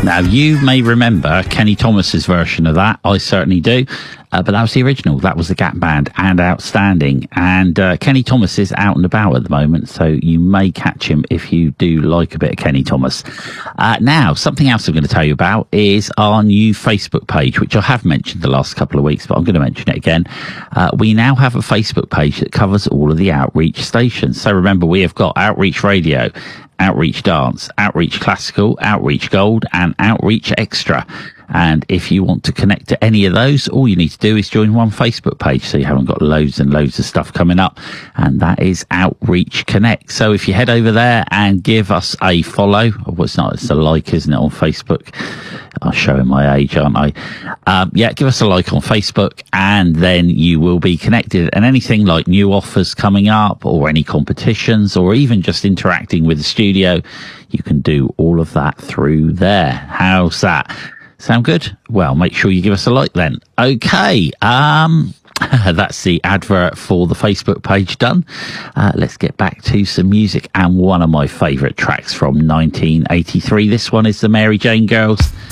Now, you may remember Kenny Thomas's version of that. I certainly do. But that was the original. That was the Gap Band, and outstanding. And Kenny Thomas is out and about at the moment, so you may catch him if you do like a bit of Kenny Thomas. Now, something else I'm going to tell you about is our new Facebook page, which I have mentioned the last couple of weeks, but I'm going to mention it again. We now have a Facebook page that covers all of the Outreach stations. So remember, we have got Outreach Radio, Outreach Dance, Outreach Classical, Outreach Gold, and Outreach Extra. And if you want to connect to any of those, all you need to do is join one Facebook page, so you haven't got loads and loads of stuff coming up, and that is Outreach Connect. So if you head over there and give us a follow, or it's a like, isn't it, on Facebook? I'm showing my age, aren't I? Give us a like on Facebook, and then you will be connected. And anything like new offers coming up, or any competitions, or even just interacting with the studio, you can do all of that through there. How's that? Sound good? Well, make sure you give us a like then. Okay. That's the advert for the Facebook page done. Let's get back to some music, and one of my favourite tracks from 1983. This one is the Mary Jane Girls,